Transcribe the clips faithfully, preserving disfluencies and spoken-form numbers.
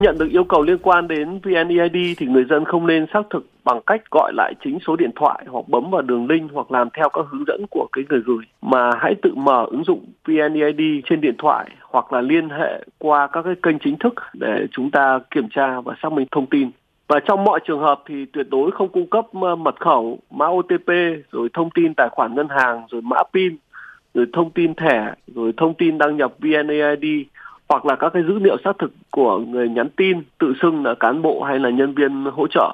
Nhận được yêu cầu liên quan đến vê en e i đê thì người dân không nên xác thực bằng cách gọi lại chính số điện thoại hoặc bấm vào đường link hoặc làm theo các hướng dẫn của cái người gửi, mà hãy tự mở ứng dụng vê en e i đê trên điện thoại hoặc là liên hệ qua các cái kênh chính thức để chúng ta kiểm tra và xác minh thông tin. Và trong mọi trường hợp thì tuyệt đối không cung cấp mật khẩu, mã ô tê pê, rồi thông tin tài khoản ngân hàng, rồi mã pin, rồi thông tin thẻ, rồi thông tin đăng nhập vê en e i đê hoặc là các cái dữ liệu xác thực của người nhắn tin tự xưng là cán bộ hay là nhân viên hỗ trợ.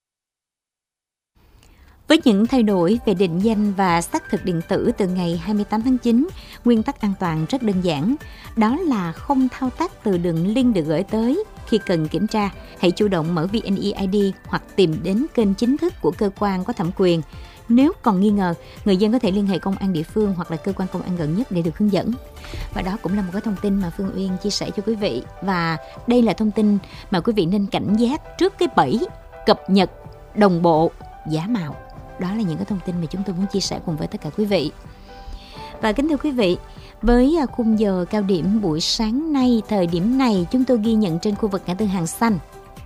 Với những thay đổi về định danh và xác thực điện tử từ ngày hai mươi tám tháng chín, nguyên tắc an toàn rất đơn giản. Đó là không thao tác từ đường link được gửi tới. Khi cần kiểm tra, hãy chủ động mở vê en e i đê hoặc tìm đến kênh chính thức của cơ quan có thẩm quyền. Nếu còn nghi ngờ, người dân có thể liên hệ công an địa phương hoặc là cơ quan công an gần nhất để được hướng dẫn. Và đó cũng là một cái thông tin mà Phương Uyên chia sẻ cho quý vị. Và đây là thông tin mà quý vị nên cảnh giác trước cái bẫy cập nhật đồng bộ giả mạo. Đó là những cái thông tin mà chúng tôi muốn chia sẻ cùng với tất cả quý vị. Và kính thưa quý vị, với khung giờ cao điểm buổi sáng nay, thời điểm này chúng tôi ghi nhận trên khu vực ngã tư Hàng Xanh.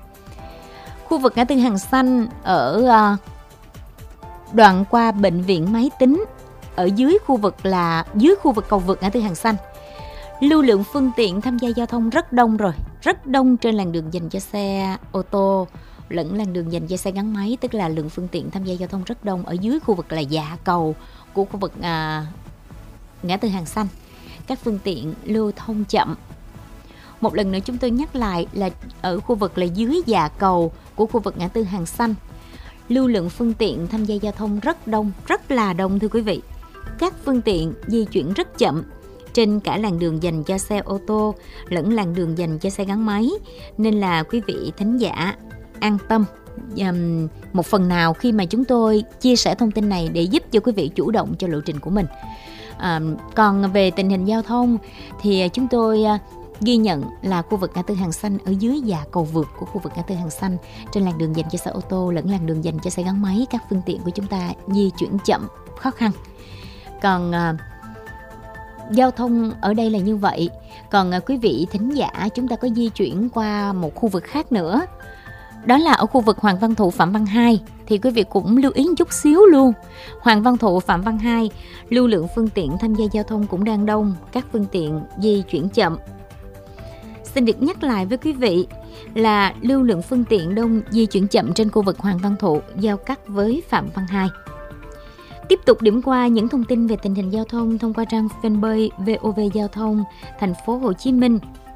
Khu vực ngã tư Hàng Xanh ở đoạn qua bệnh viện Máy tính, ở dưới khu vực là dưới khu vực cầu vượt ngã tư Hàng Xanh. Lưu lượng phương tiện tham gia giao thông rất đông rồi, rất đông trên làn đường dành cho xe ô tô lẫn làn đường dành cho xe gắn máy, tức là lượng phương tiện tham gia giao thông rất đông ở dưới khu vực là dạ cầu của khu vực à, ngã tư Hàng Xanh. Các phương tiện lưu thông chậm. Một lần nữa chúng tôi nhắc lại là ở khu vực là dưới dạ cầu của khu vực ngã tư Hàng Xanh, lưu lượng phương tiện tham gia giao thông rất đông, rất là đông thưa quý vị. Các phương tiện di chuyển rất chậm trên cả làn đường dành cho xe ô tô lẫn làn đường dành cho xe gắn máy, nên là quý vị thính giả an tâm um, một phần nào khi mà chúng tôi chia sẻ thông tin này để giúp cho quý vị chủ động cho lộ trình của mình. Um, còn về tình hình giao thông thì chúng tôi uh, ghi nhận là khu vực ngã tư Hàng Xanh ở dưới dạ cầu vượt của khu vực ngã tư Hàng Xanh, trên làn đường dành cho xe ô tô lẫn làn đường dành cho xe gắn máy, các phương tiện của chúng ta di chuyển chậm, khó khăn. Còn uh, giao thông ở đây là như vậy. Còn uh, quý vị thính giả, chúng ta có di chuyển qua một khu vực khác nữa, đó là ở khu vực Hoàng Văn Thụ Phạm Văn Hai, thì quý vị cũng lưu ý một chút xíu luôn. Hoàng Văn Thụ Phạm Văn Hai, lưu lượng phương tiện tham gia giao thông cũng đang đông, các phương tiện di chuyển chậm. Xin được nhắc lại với quý vị là lưu lượng phương tiện đông di chuyển chậm trên khu vực Hoàng Văn Thụ giao cắt với Phạm Văn Hai. Tiếp tục điểm qua những thông tin về tình hình giao thông thông qua trang fanpage vê o vê Giao thông Thành phố Hồ Chí Minh.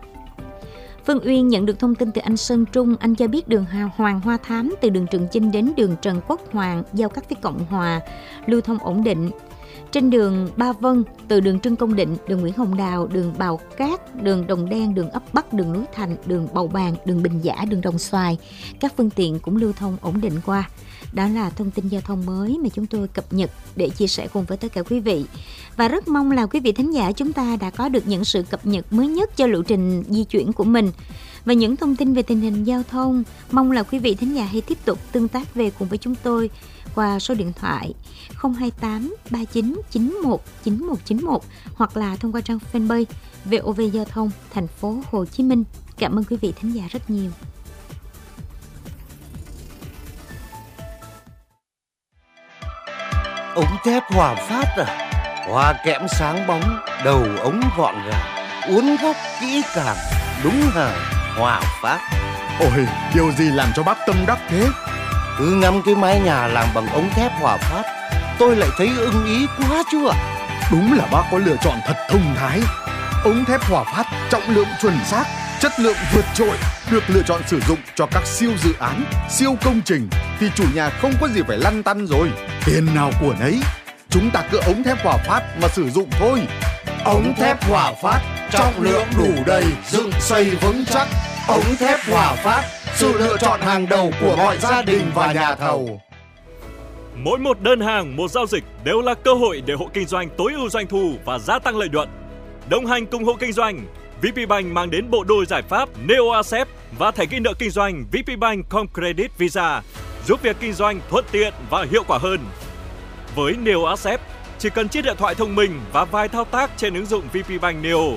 Phương Uyên nhận được thông tin từ anh Sơn Trung. Anh cho biết đường Hoàng Hoa Thám từ đường Trường Chinh đến đường Trần Quốc Hoàng giao cắt với Cộng Hòa lưu thông ổn định. Trên đường Ba Vân từ đường Trưng Công Định, đường Nguyễn Hồng Đào, đường Bào Cát, đường Đồng Đen, đường Ấp Bắc, đường Núi Thành, đường Bầu Bàng, đường Bình Giả, đường Đồng Xoài, các phương tiện cũng lưu thông ổn định qua. Đó là thông tin giao thông mới mà chúng tôi cập nhật để chia sẻ cùng với tất cả quý vị. Và rất mong là quý vị thính giả chúng ta đã có được những sự cập nhật mới nhất cho lộ trình di chuyển của mình. Và những thông tin về tình hình giao thông, mong là quý vị thính giả hãy tiếp tục tương tác về cùng với chúng tôi qua số điện thoại không hai tám ba chín chín một chín một chín một hoặc là thông qua trang fanpage vê o vê Giao thông Thành phố Hồ Chí Minh. Cảm ơn quý vị thính giả rất nhiều. Ống thép Hòa Phát à? Hoa kẽm sáng bóng, đầu ống gọn gàng, uốn góc kỹ càng, đúng hàng Hòa Phát. Ôi, điều gì làm cho bác tâm đắc thế? Cứ ngắm cái mái nhà làm bằng ống thép Hòa Phát, tôi lại thấy ưng ý quá chú ạ. Đúng là bác có lựa chọn thật thông thái. Ống thép Hòa Phát trọng lượng chuẩn xác, chất lượng vượt trội, được lựa chọn sử dụng cho các siêu dự án, siêu công trình thì chủ nhà không có gì phải lăn tăn rồi. Tiền nào của nấy, chúng ta cứ ống thép Hòa Phát mà sử dụng thôi. Ống thép Hòa Phát, trọng lượng đủ đầy, dựng xây vững chắc. Ống thép Hòa Phát, sự lựa chọn hàng đầu của mọi gia đình và nhà thầu. Mỗi một đơn hàng, một giao dịch đều là cơ hội để hộ kinh doanh tối ưu doanh thu và gia tăng lợi nhuận. Đồng hành cùng hộ kinh doanh, vê pê Bank mang đến bộ đôi giải pháp Neo Accept và thẻ ghi nợ kinh doanh vê pê Bank Com Credit Visa, giúp việc kinh doanh thuận tiện và hiệu quả hơn. Với Neo Accept, chỉ cần chiếc điện thoại thông minh và vài thao tác trên ứng dụng vê pê Bank Neo